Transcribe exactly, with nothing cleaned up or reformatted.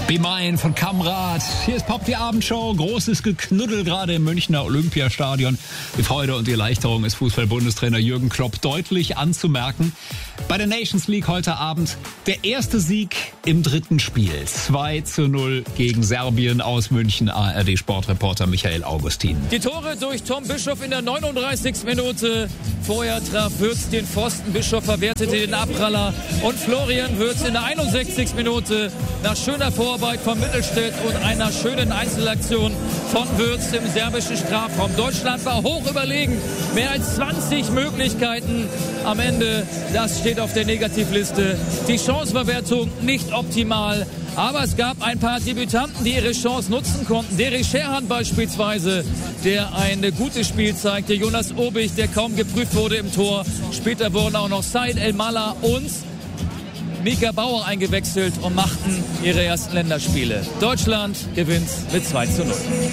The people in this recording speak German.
Be Mine von Kamrat. Hier ist Pop, die Abendshow. Großes Geknuddel gerade im Münchner Olympiastadion. Die Freude und die Erleichterung ist Fußball-Bundestrainer Jürgen Klopp deutlich anzumerken. Bei der Nations League heute Abend der erste Sieg im dritten Spiel. zwei zu null gegen Serbien aus München. A R D-Sportreporter Michael Augustin. Die Tore durch Tom Bischoff in der neununddreißigsten Minute. Vorher traf Würz den Pfosten. Bischoff verwertete den Abpraller. Und Florian Würz in der einundsechzigsten Minute nach schöner Vorarbeit von Mittelstädt und einer schönen Einzelaktion von Würz im serbischen Strafraum. Deutschland war hoch überlegen. Mehr als zwanzig Möglichkeiten am Ende. Das steht auf der Negativliste. Die Chancenverwertung nicht optimal. Aber es gab ein paar Debütanten, die ihre Chance nutzen konnten. Derek Scherhan beispielsweise, der ein gutes Spiel zeigte. Jonas Obich, der kaum geprüft wurde im Tor. Später wurden auch noch Said El-Malla und Mika Bauer eingewechselt und machten ihre ersten Länderspiele. Deutschland gewinnt mit zwei zu null.